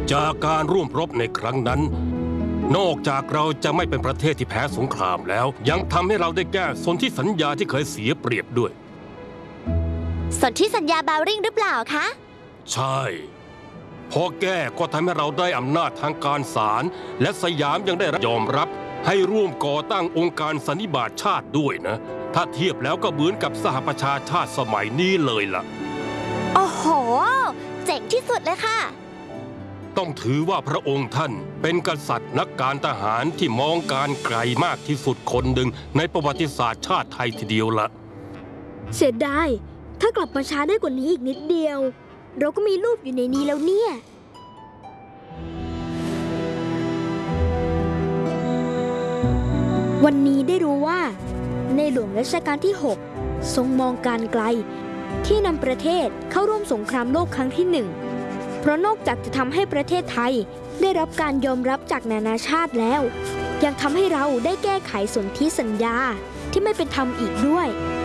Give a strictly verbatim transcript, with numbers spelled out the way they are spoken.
จากการร่วมรบในครั้งนั้นนอกจากเราจะไม่เป็นประเทศที่แพ้สงครามแล้วยังทำให้เราได้แก้สนธิสัญญาที่เคยเสียเปรียบด้วยสนธิสัญญาบาวริงหรือเปล่าคะใช่พอแก้ก็ทำให้เราได้อำนาจทางการศาลและสยามยังได้ยอมรับให้ร่วมก่อตั้งองค์การสันนิบาตชาติด้วยนะถ้าเทียบแล้วก็เหมือนกับสหประชาชาติสมัยนี้เลยล่ะโอ้โหเจ๋งที่สุดเลยค่ะต้องถือว่าพระองค์ท่านเป็นกษัตริย์นักการทหารที่มองการไกลมากที่สุดคนหนึ่งในประวัติศาสตร์ชาติไทยทีเดียวละเสียดายถ้ากลับมาช้าได้กว่านี้อีกนิดเดียวเราก็มีรูปอยู่ในนี้แล้วเนี่ยวันนี้ได้รู้ว่าในหลวงรัชกาลที่หกทรงมองการไกลที่นำประเทศเข้าร่วมสงครามโลกครั้งที่หนึ่งเพราะนอกจากจะทำให้ประเทศไทยได้รับการยอมรับจากนานาชาติแล้วยังทำให้เราได้แก้ไขสนธิสัญญาที่ไม่เป็นธรรมอีกด้วย